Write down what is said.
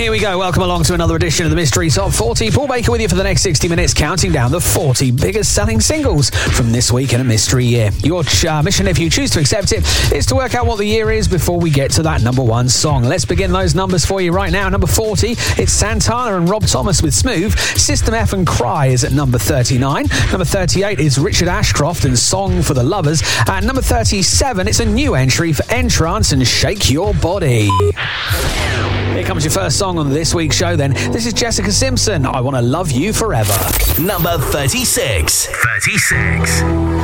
here we go. Welcome along to another edition of the Mystery Top 40. Paul Baker with you for the next 60 minutes, counting down the 40 biggest selling singles from this week in a mystery year. Your mission, if you choose to accept it, is to work out what the year is before we get to that number one song. Let's begin those numbers for you right now. Number 40, it's Santana and Rob Thomas with Smooth. System F and Cry is at number 39. Number 38 is Richard Ashcroft and Song for the Lovers. At number 37, it's a new entry for Entrance and Shake Your Body. Here comes your first song on this week's show then. This is Jessica Simpson, I Want to Love You Forever. Number 36.